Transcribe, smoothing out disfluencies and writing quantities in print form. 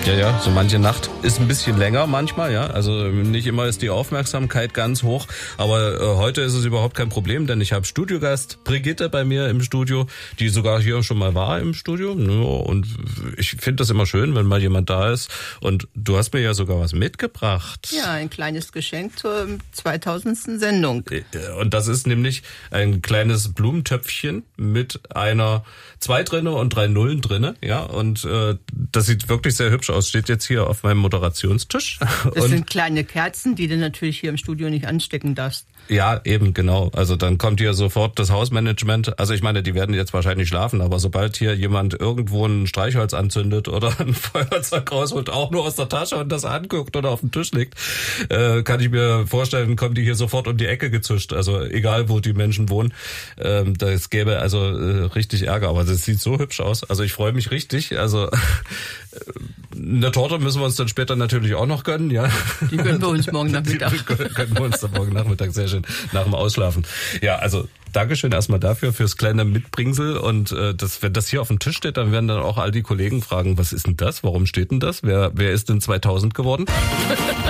Ja, so manche Nacht ist ein bisschen länger manchmal, ja. Also nicht immer ist die Aufmerksamkeit ganz hoch, aber heute ist es überhaupt kein Problem, denn ich habe Studiogast Brigitte bei mir im Studio, die sogar hier schon mal war im Studio. Und ich finde das immer schön, wenn mal jemand da ist. Und du hast mir ja sogar was mitgebracht. Ja, ein kleines Geschenk zur 2000. Sendung. Und das ist nämlich ein kleines Blumentöpfchen mit einer 2 drinne und 3 Nullen drinne, ja. Und das sieht wirklich sehr hübsch aus. Steht jetzt hier auf meinem Moderationstisch. Das sind kleine Kerzen, die du natürlich hier im Studio nicht anstecken darfst. Ja, eben, genau. Also dann kommt hier sofort das Hausmanagement. Also ich meine, die werden jetzt wahrscheinlich schlafen, aber sobald hier jemand irgendwo ein Streichholz anzündet oder ein Feuerzeug rausholt, auch nur aus der Tasche und das anguckt oder auf dem Tisch liegt, kann ich mir vorstellen, kommen die hier sofort um die Ecke gezischt. Also egal, wo die Menschen wohnen, das gäbe also richtig Ärger. Aber das sieht so hübsch aus. Also ich freue mich richtig. Also eine Torte müssen wir uns dann später natürlich auch noch gönnen, ja. Die gönnen wir uns morgen Nachmittag. Die gönnen wir uns dann morgen Nachmittag, sehr schön, nach dem Ausschlafen. Ja, also Dankeschön erstmal dafür, fürs kleine Mitbringsel. Und wenn das hier auf dem Tisch steht, dann werden dann auch all die Kollegen fragen, was ist denn das? Warum steht denn das? Wer ist denn 2000 geworden?